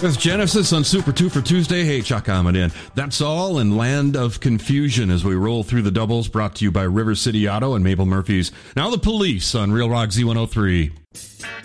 With Genesis on Super 2 for Tuesday. Hey, Chuck Ahmed in. That's all in Land of Confusion as we roll through the doubles, brought to you by River City Auto and Mabel Murphy's. Now the Police on Real Rock Z103.